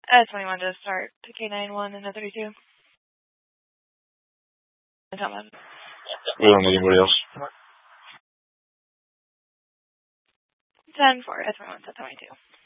21 to start to K91 and a 32. We don't need anybody else. 10 for S21 to 22.